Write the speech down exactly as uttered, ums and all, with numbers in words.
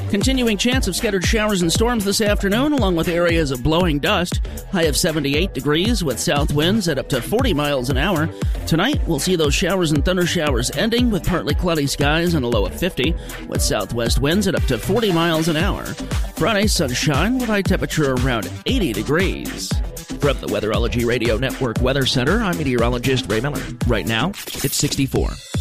Continuing chance of scattered showers and storms this afternoon, along with areas of blowing dust. High of seventy-eight degrees with south winds at up to forty miles an hour. Tonight, we'll see those showers and thunder showers ending with partly cloudy skies and a low of fifty, with southwest winds at up to forty miles an hour. Friday, sunshine with high temperature around eighty degrees. From the Weatherology Radio Network Weather Center, I'm meteorologist Ray Miller. Right now, it's sixty-four.